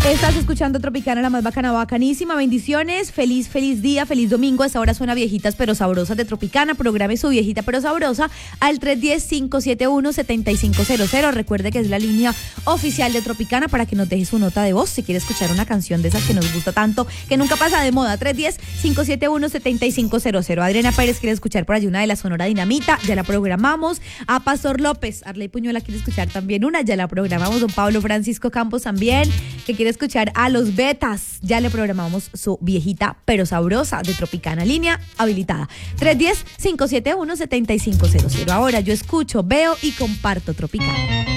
Estás escuchando Tropicana, la más bacana, bacanísima. Bendiciones, feliz día, feliz domingo. A esta hora suena Viejitas pero Sabrosas de Tropicana. Programe su Viejita pero Sabrosa al 310-571-7500. Recuerde que es la línea oficial de Tropicana para que nos deje su nota de voz si quiere escuchar una canción de esas que nos gusta tanto, que nunca pasa de moda. 310-571-7500. Adriana Pérez quiere escuchar por allí una de la Sonora Dinamita, ya la programamos. A Pastor López, Arley Puñuela quiere escuchar también una, ya la programamos. Don Pablo Francisco Campos también, que quiere escuchar a Los Betas, ya le programamos su Viejita pero Sabrosa de Tropicana, línea habilitada 310-571-7500. Ahora yo escucho, veo y comparto Tropicana.